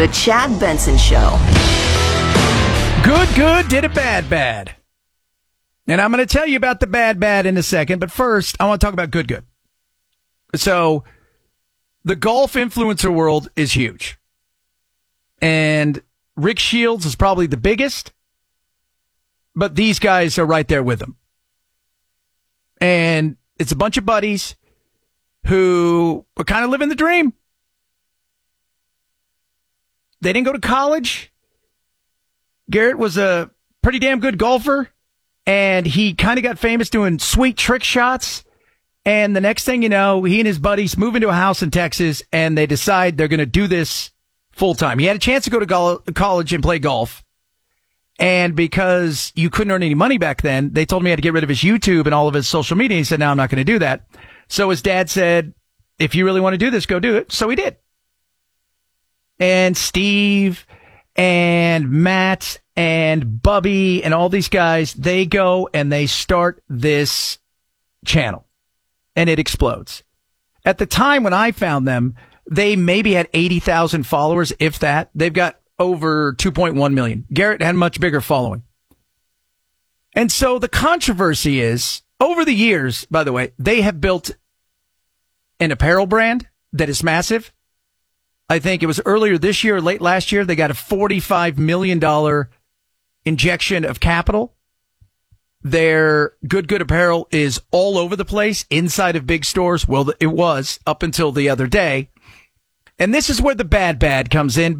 The Chad Benson Show. Good, did a bad. And I'm going to tell you about the bad in a second. But first, I want to talk about good. So, the golf influencer world is huge. And Rick Shields is probably the biggest. But these guys are right there with him. And it's a bunch of buddies who are kind of living the dream. They didn't go to college. Garrett was a pretty damn good golfer, and he kind of got famous doing sweet trick shots. And the next thing you know, he and his buddies move into a house in Texas, and they decide they're going to do this full time. He had a chance to go to college and play golf. And because you couldn't earn any money back then, they told him he had to get rid of his YouTube and all of his social media. He said, no, I'm not going to do that. So his dad said, if you really want to do this, go do it. So he did. And Steve and Matt and Bubby and all these guys, they go and they start this channel. And it explodes. At the time when I found them, they maybe had 80,000 followers, if that. They've got over 2.1 million. Garrett had a much bigger following. And so the controversy is, over the years, by the way, they have built an apparel brand that is massive. I think it was earlier this year or late last year, they got a $45 million injection of capital. Their good apparel is all over the place inside of big stores. Well, it was up until the other day. And this is where the bad comes in.